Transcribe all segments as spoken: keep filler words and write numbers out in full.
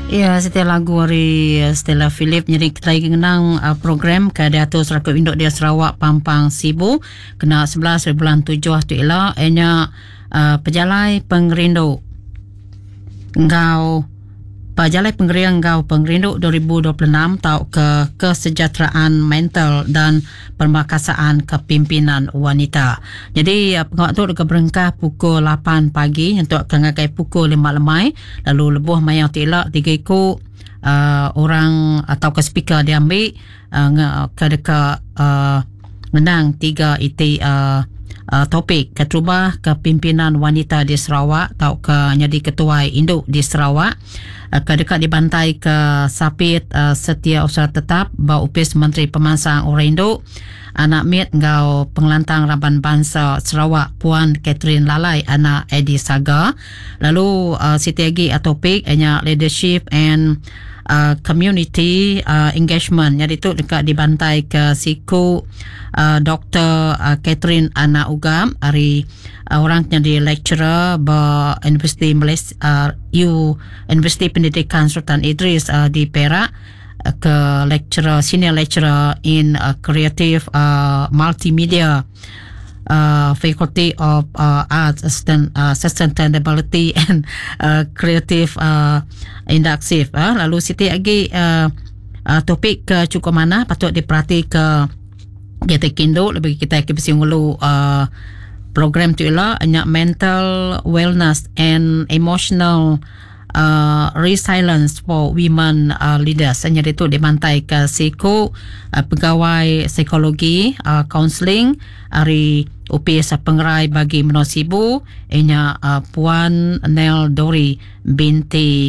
Ya, setelah lagu dari Stella Philip, jadi kita lagi kenang uh, program ke Datuk Serakat Induk dia Sarawak Pampang Sibu kena sebelas bulan tujuh tu ialah enya uh, pejalai pengerindu ngau Pejalai Pengerian Ngau Pengerindu dua ribu dua puluh enam tau ke kesejahteraan mental dan permakasaan kepimpinan wanita. Jadi pengawal tu dekat berengkah pukul lapan pagi untuk kengakai pukul lima lemai. Lalu lebuh mayang tilak tiga ikut uh, orang atau ke speaker diambil uh, ke dekat uh, menang tiga iti uh, Uh, topik keterubah kepimpinan wanita di Sarawak atau ke jadi ketua induk di Sarawak uh, ke dekat dibantai ke Sapit uh, Setiausaha Tetap Bau Upis Menteri Pemansang Orang Induk anak mit ngau pengelantang Raban Bangsa Sarawak Puan Catherine Lalai anak Edi Saga. Lalu uh, Siti lagi uh, topik hanya leadership and Uh, community uh, engagement. Jadi tu dekat dibantai ke siku uh, Doktor uh, Catherine Ana Ugam hari uh, orang jadi lecturer ber Universiti Malaysia uh, U Universiti Pendidikan Sultan Idris uh, di Perak uh, ke lecturer senior lecturer in uh, creative uh, multimedia Uh, Faculty of uh, Arts Sustain, uh, Sustainability and uh, Creative uh, Inductive. Uh. Lalu Siti lagi uh, uh, topik ke cukup mana patut diperhati ke kita kindo lebih kita kibisi ngulu uh, program tu ialah banyak mental wellness and emotional Uh, resilience for women uh, leaders. Hanya itu dibantai ke siku uh, pegawai psikologi uh, counselling hari U P S pengerai bagi menosibu inya uh, Puan Nel Dori binti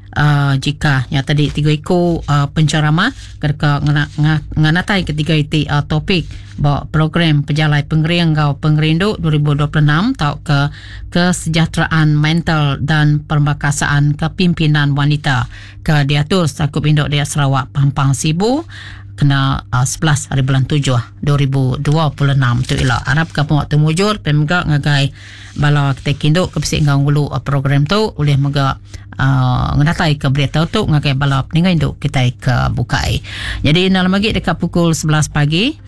uh, jika yang tadi tiga iku uh, pencerama kerana nganatai ketiga iti uh, topik bawa program pejalai pengerian ngau pengerindu dua ribu dua puluh enam tau ke kesejahteraan mental dan permakasaan kepimpinan wanita ke diatur Sakup Induk dia Sarawak Pampang Sibu kena uh, sebelas hari bulan tujuh dua ribu dua puluh enam tu ialah harap ke waktu mujur pemegak ngagai bala kita kinduk ke bisik ngau ngulu uh, program tu boleh megak Uh, ngedatai ke berita tu ngagai balap dengan induk kita ke bukai. Jadi dalam lagi dekat pukul sebelas pagi